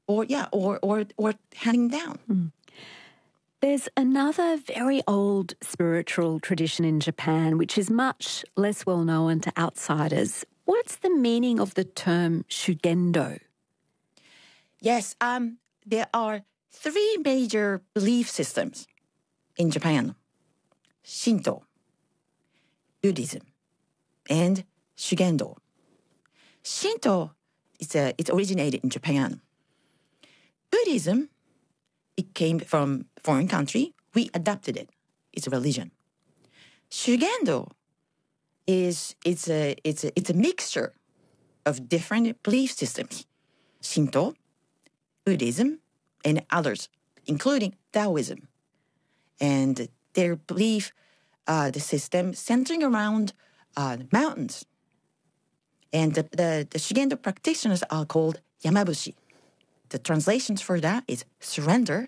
or handing down. There's another very old spiritual tradition in Japan which is much less well known to outsiders. What's the meaning of the term shugendo? Yes, there are three major belief systems in Japan: Shinto, Buddhism, and Shugendo. Shinto, it originated in Japan. Buddhism, it came from a foreign country. We adopted it. It's a religion. Shugendo it's a mixture of different belief systems: Shinto, Buddhism, and others, including Taoism. And their belief, the system centering around mountains. And the Shugendo practitioners are called Yamabushi. The translations for that is surrender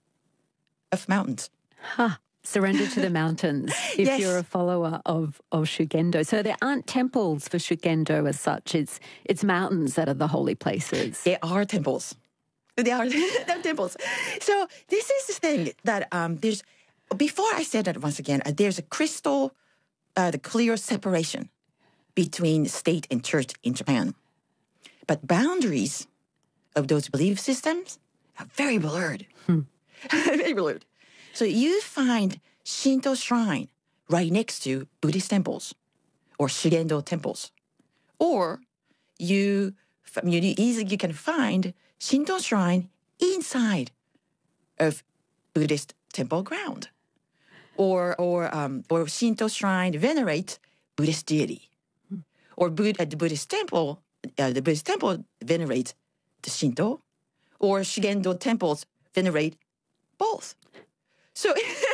of mountains. Surrender to the mountains if Yes. you're a follower of Shugendo. So there aren't temples for Shugendo as such. It's mountains that are the holy places. They are temples. They're temples. So this is the thing that there's, before I said that once again, there's a crystal, the clear separation between state and church in Japan. But boundaries of those belief systems are very blurred. Very blurred. So you find Shinto shrine right next to Buddhist temples or Shugendo temples. Or you can find Shinto shrine inside of Buddhist temple ground. Or Shinto shrine venerate Buddhist deity. Or at the Buddhist temple venerates the Shinto. Or Shugendo temples venerate both. So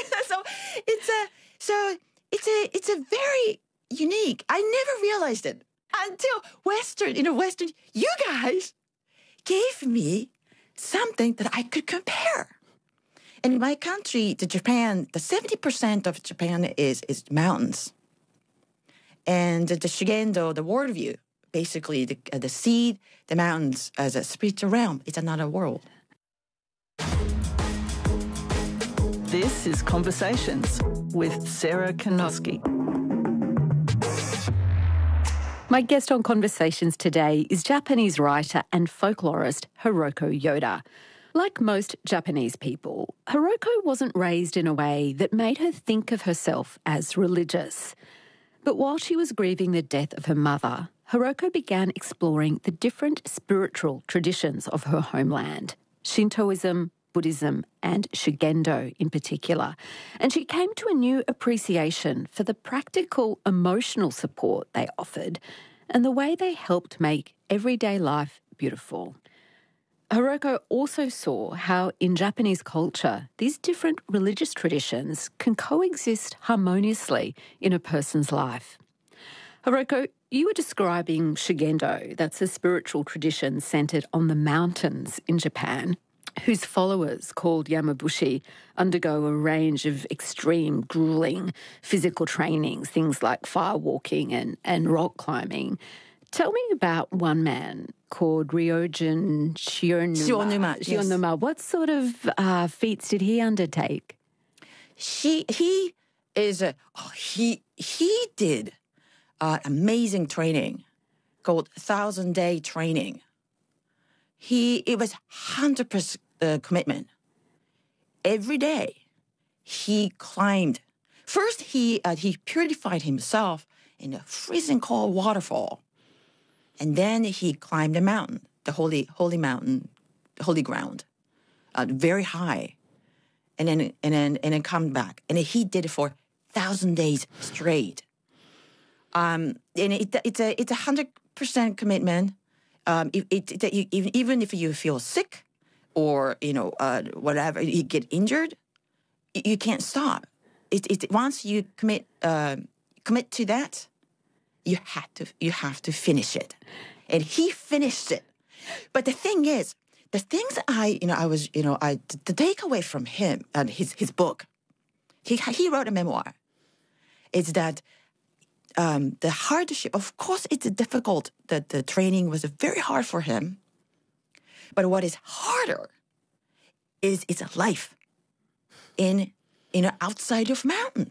it's a very unique. I never realized it until Western, you guys gave me something that I could compare. And in my country, the 70% of Japan is mountains. And the Shugendo, the worldview, basically the seed, the mountains as a spiritual realm, it's another world. This is Conversations with Sarah Kanoski. My guest on Conversations today is Japanese writer and folklorist Hiroko Yoda. Like most Japanese people, Hiroko wasn't raised in a way that made her think of herself as religious. But while she was grieving the death of her mother, Hiroko began exploring the different spiritual traditions of her homeland: Shintoism, Buddhism, and Shugendo in particular. And she came to a new appreciation for the practical emotional support they offered and the way they helped make everyday life beautiful. Hiroko also saw how in Japanese culture, these different religious traditions can coexist harmoniously in a person's life. Hiroko, you were describing Shugendo, that's a spiritual tradition centred on the mountains in Japan, whose followers, called Yamabushi, undergo a range of extreme, gruelling physical trainings, things like fire walking and rock climbing. Tell me about one man called Ryojin Shionuma. What sort of feats did he undertake? He did amazing training called 1,000-day training. It was 100% commitment. Every day, he climbed. First, he purified himself in a freezing cold waterfall, and then he climbed the mountain, the holy mountain, the holy ground, very high, and then come back, and he did it for 1,000 days straight. And it's a 100% commitment. Even if you feel sick or whatever, you get injured, you can't stop. Once you commit to that, you have to finish it, and he finished it. But the thing is, the things the takeaway from him and his book, he wrote a memoir, is that. The hardship, of course, it's difficult. That the training was very hard for him, But what is harder is it's a life outside of mountain.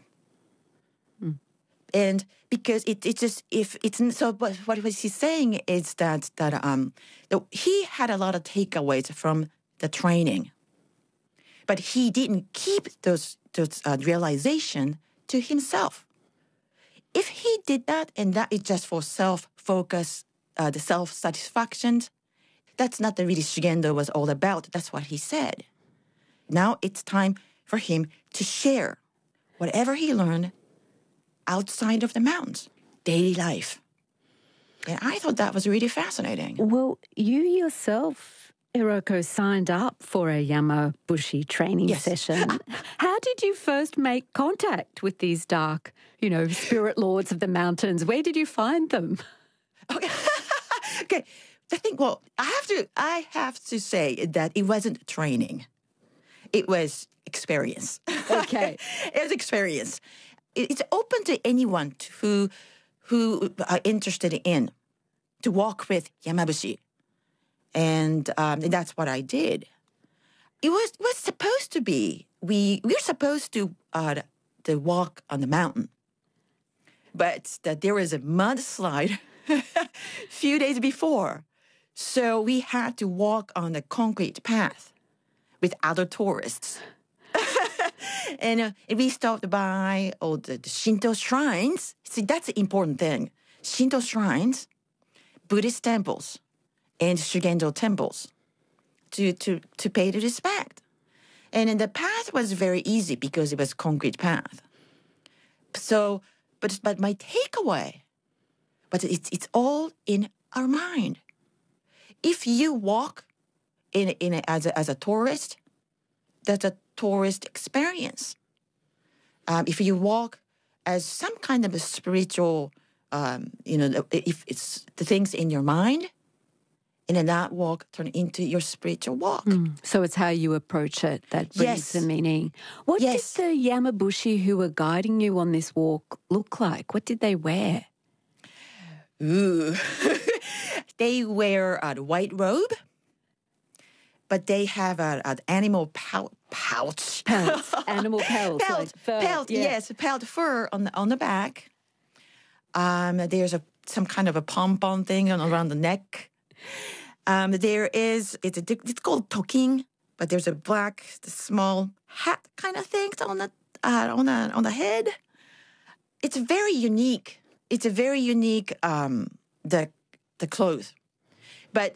And because it's just if it's so, but what he's saying is that he had a lot of takeaways from the training, but he didn't keep those realization to himself. If he did that, and that is just for self-focus, the self-satisfaction, that's not the really Shugendo was all about. That's what he said. Now it's time for him to share whatever he learned outside of the mountains, daily life. And I thought that was really fascinating. Well, you yourself, Hiroko, signed up for a Yamabushi training session. How did you first make contact with these dark, spirit lords of the mountains? Where did you find them? Okay. Okay. I think, I have to say that it wasn't training. It was experience. Okay. It was experience. It's open to anyone who are interested in to walk with Yamabushi. And that's what I did. It was supposed to be, we were supposed to walk on the mountain. But that there was a mudslide a few days before. So we had to walk on a concrete path with other tourists. And we stopped by all the Shinto shrines. See, that's the important thing. Shinto shrines, Buddhist temples, and Shugendo temples to pay the respect. And then the path was very easy because it was concrete path. So, but my takeaway, but it's all in our mind. If you walk as a tourist, that's a tourist experience. If you walk as some kind of a spiritual, if it's the things in your mind, and then that walk turn into your spiritual walk. So it's how you approach it that brings the meaning. What did the Yamabushi who were guiding you on this walk look like? What did they wear? Ooh. They wear a white robe, but they have an animal pouch. Pelts, animal pelts. Pelt fur on the back. There's some kind of a pom-pom thing around the neck. It's called toking, but there's a black small hat kind of thing on the head. It's very unique. It's a very unique the clothes, but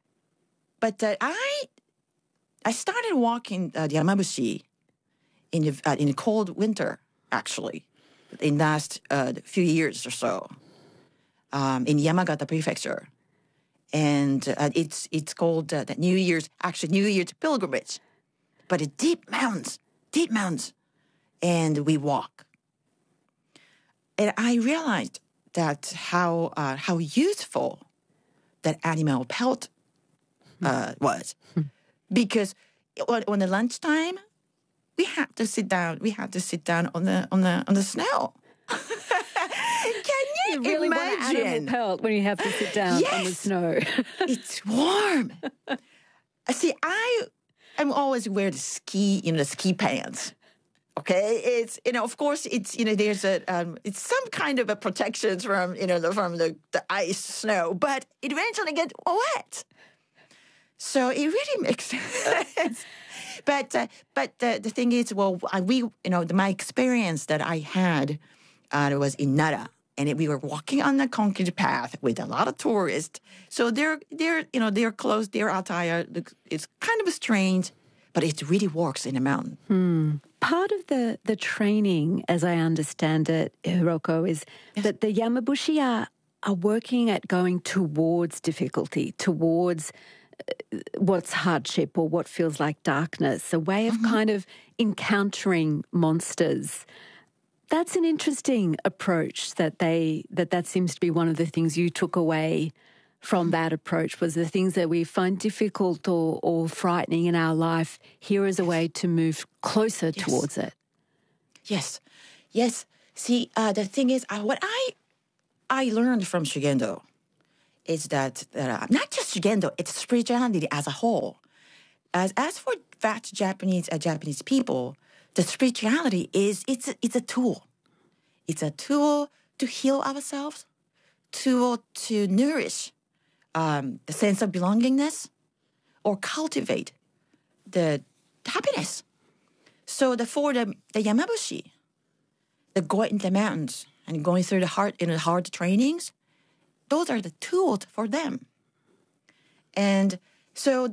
I started walking the Yamabushi in the cold winter, actually, in the last few years or so, in Yamagata Prefecture. And it's called the New Year's pilgrimage. But it's deep mountains, and we walk. And I realized that how useful that animal pelt was. Because on the lunchtime, we had to sit down. We had to sit down on the snow. Can you really imagine? Want an animal pelt when you have to sit down on the snow. It's warm. See, I'm always wear the ski pants. Okay, it's of course it's there's it's some kind of a protection from the ice, snow, but it eventually gets wet. So it really makes sense. But the thing is, my experience that I had was in Nara, and we were walking on the concrete path with a lot of tourists. So their clothes, their attire, it's kind of strange, but it really works in the mountain. Part of the training, as I understand it, Hiroko, is that the Yamabushi are working at going towards difficulty, towards what's hardship or what feels like darkness, a way of kind of encountering monsters. That's an interesting approach that seems to be one of the things you took away from that approach, was the things that we find difficult or frightening in our life. Here is a way to move closer towards it. Yes. See, the thing is, what I learned from Shugendo is that not just shugendo, it's spirituality as a whole. As for that Japanese people, the spirituality it's a tool. It's a tool to heal ourselves, tool to nourish the sense of belongingness, or cultivate the happiness. So for the Yamabushi, the going into the mountains and going through the hard trainings, those are the tools for them. And so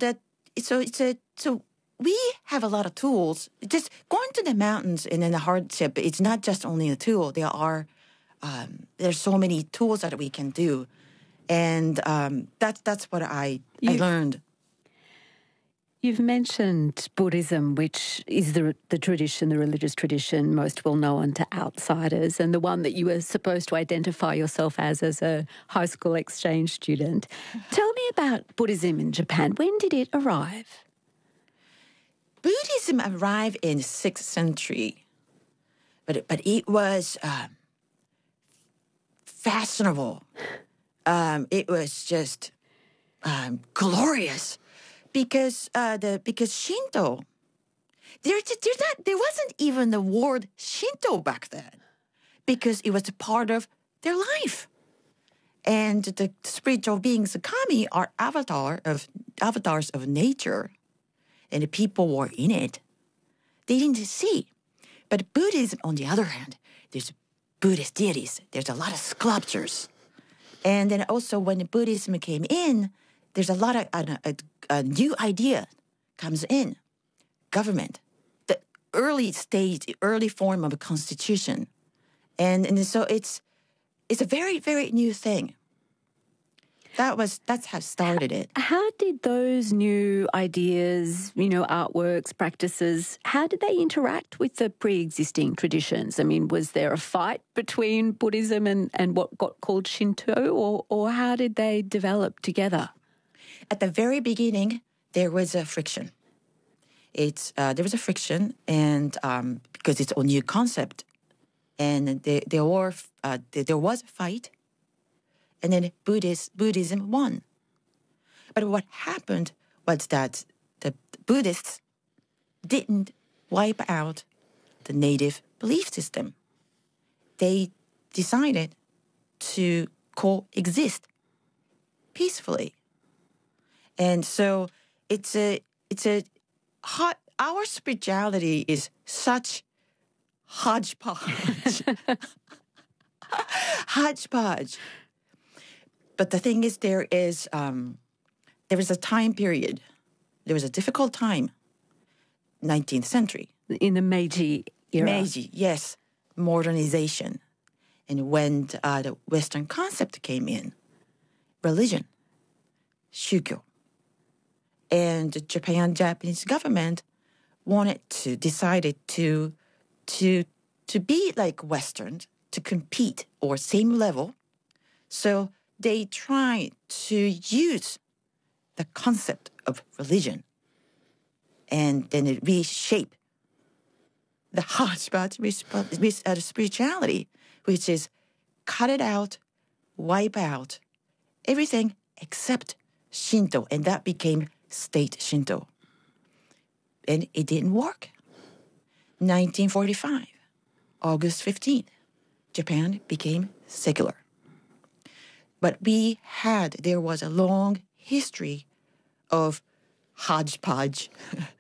we have a lot of tools. Just going to the mountains and then the hardship, it's not just only a tool. There's so many tools that we can do. And that's what I learned. You've mentioned Buddhism, which is the tradition, the religious tradition most well known to outsiders, and the one that you were supposed to identify yourself as a high school exchange student. Tell me about Buddhism in Japan. When did it arrive? Buddhism arrived in the 6th century, but it was fashionable. It was just glorious. Because Shinto, there wasn't even the word Shinto back then, because it was a part of their life, and the spiritual beings, the kami, are avatars of nature, and the people were in it. They didn't see, but Buddhism, on the other hand, there's Buddhist deities. There's a lot of sculptures, and then also when Buddhism came in, there's a lot of a new idea comes in. Government, the early form of a constitution, and so it's a very, very new thing. That's how started it. How did those new ideas, artworks, practices, how did they interact with the pre-existing traditions? I mean, was there a fight between Buddhism and what got called Shinto, or how did they develop together? At the very beginning, there was a friction. There was a friction, and because it's a new concept, and there was a fight, and then Buddhism won. But what happened was that the Buddhists didn't wipe out the native belief system. They decided to coexist peacefully. And so our spirituality is such hodgepodge. Hodgepodge. But the thing is, there was a time period. There was a difficult time, 19th century. In the Meiji era. Meiji, yes. Modernization. And when the Western concept came in, religion, shugyo. And the Japanese government decided to be like Western, to compete or same level. So they tried to use the concept of religion and then reshape the hodgepodge with spirituality, which is cut it out, wipe out everything except Shinto, and that became state Shinto. And it didn't work. 1945, August 15th, Japan became secular. But there was a long history of hodgepodge,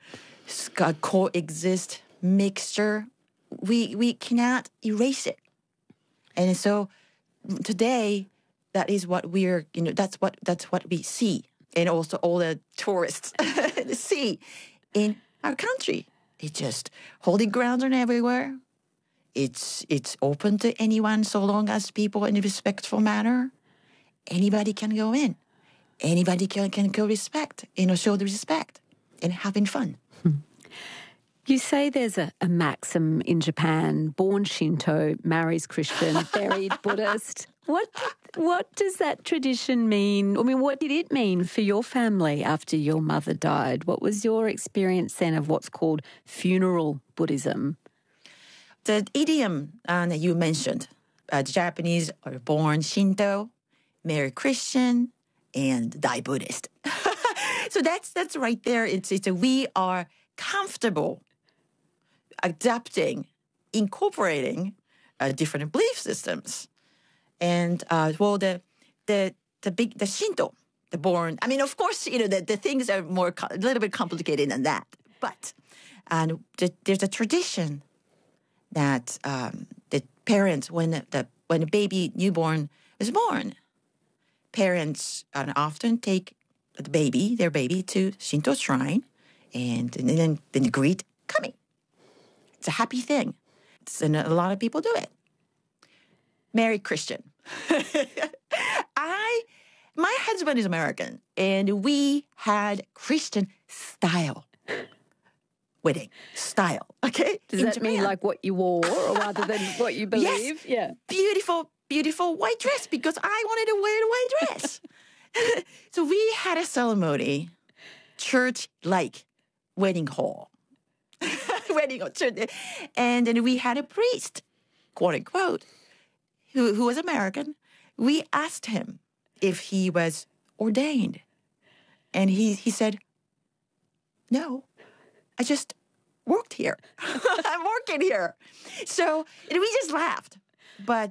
coexist, mixture. We cannot erase it. And so today, that is what that's what we see. And also all the tourists see in our country. It's just holy grounds are everywhere. It's open to anyone so long as people in a respectful manner. Anybody can go in. Anybody can go show the respect and having fun. You say there's a maxim in Japan, born Shinto, marries Christian, buried Buddhist. What does that tradition mean? I mean, what did it mean for your family after your mother died? What was your experience then of what's called funeral Buddhism? The idiom that you mentioned, the Japanese are born Shinto, marry Christian, and die Buddhist. So that's right there. It's we are comfortable adapting, incorporating different belief systems, and the Shinto, the born. I mean, of course, the things are a little bit complicated than that. But there's a tradition that the parents, when the baby newborn is born, parents often take their baby to Shinto shrine, and then greet kami. It's a happy thing, and a lot of people do it. Married Christian. My husband is American, and we had Christian style wedding style. Okay, does that mean like what you wore, or rather than what you believe? Yes. Yeah, beautiful white dress, because I wanted to wear the white dress. So we had a ceremony, church-like wedding hall, church, and then we had a priest, quote unquote, who was American. We asked him if he was ordained, and he said, "No, I just worked here. I'm working here." So we just laughed, but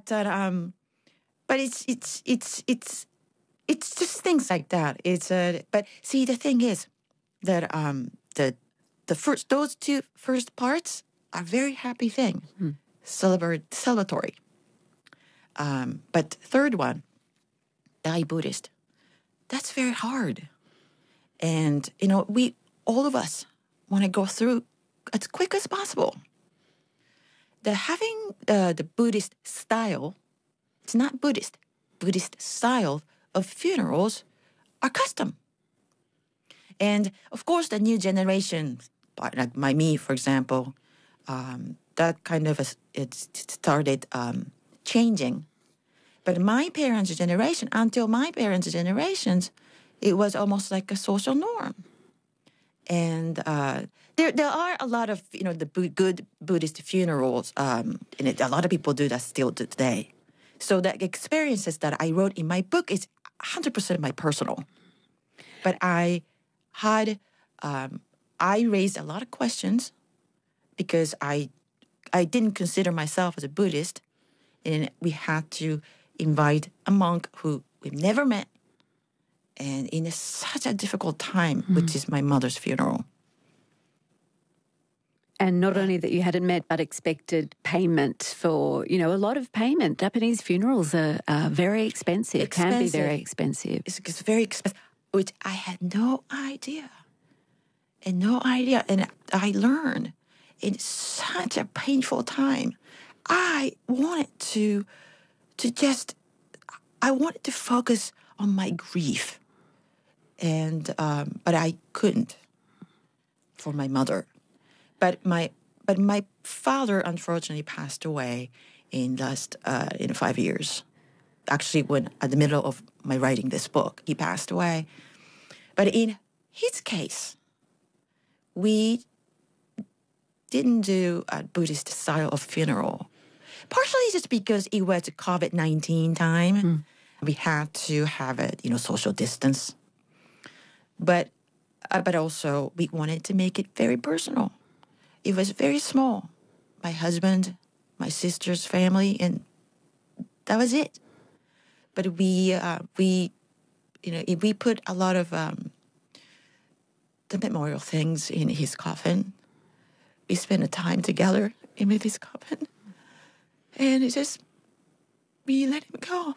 it's just things like that. But see, the thing is that those two first parts are very happy thing, celebratory. But third one, die Buddhist, that's very hard, and all of us want to go through as quick as possible. Having the Buddhist style, it's not Buddhist style of funerals are custom. And of course, the new generation, like me, for example, that kind of it started changing. But my parents' generation, until my parents' generations, it was almost like a social norm. And there are a lot of the good Buddhist funerals, and a lot of people do that still today. So the experiences that I wrote in my book is 100% my personal. But I raised a lot of questions because I didn't consider myself as a Buddhist, and we had to invite a monk who we've never met, and in such a difficult time, which is my mother's funeral. And not only that you hadn't met, but expected payment for, a lot of payment. Japanese funerals are very expensive, can be very expensive. It's very expensive, which I had no idea. And I learned in such a painful time. I wanted to focus on my grief. And but I couldn't for my mother. But my father unfortunately passed away in 5 years. Actually, when at the middle of my writing this book, he passed away. But in his case, we didn't do a Buddhist style of funeral. Partially just because it was a COVID-19 time. We had to have it, social distance. But also we wanted to make it very personal. It was very small. My husband, my sister's family, and that was it. But we put a lot of the memorial things in his coffin. We spent a time together in his coffin, and we let him go.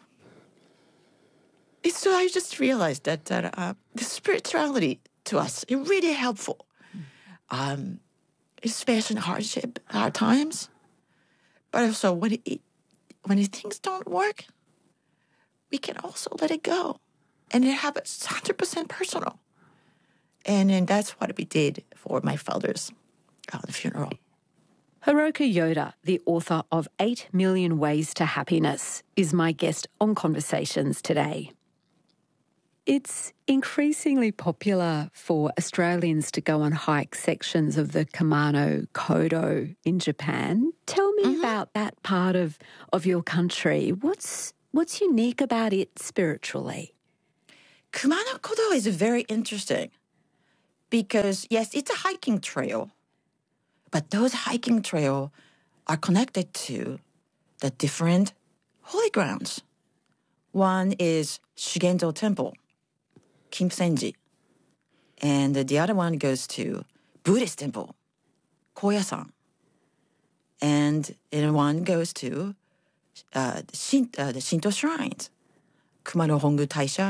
So I just realized that the spirituality to us is really helpful, especially in hard times. But also when things don't work, we can also let it go, and it happens 100% personal. And that's what we did for my father's funeral. Hiroko Yoda, the author of 8 Million Ways to Happiness, is my guest on Conversations today. It's increasingly popular for Australians to go on hike sections of the Kumano Kodo in Japan. Tell me about that part of your country. What's unique about it spiritually? Kumano-Kodo is very interesting because, yes, it's a hiking trail, but those hiking trails are connected to the different holy grounds. One is Shugenzo Temple, Kimsenji, and the other one goes to Buddhist temple, Koyasan, and one goes to the Shinto shrines, Kumano Hongu Taisha